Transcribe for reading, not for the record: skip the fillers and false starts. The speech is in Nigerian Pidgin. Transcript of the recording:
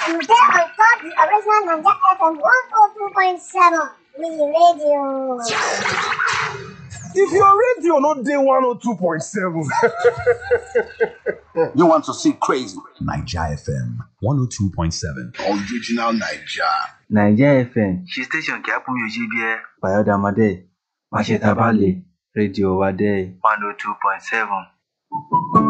You get on top the original Niger FM 102.7. We radio. If your radio not day 102.7. You want to see crazy? Niger FM 102.7. Original Niger. Niger FM. She station qui a pour JBA. Bayodamade. Machetavale. Radio Wade. 102.7.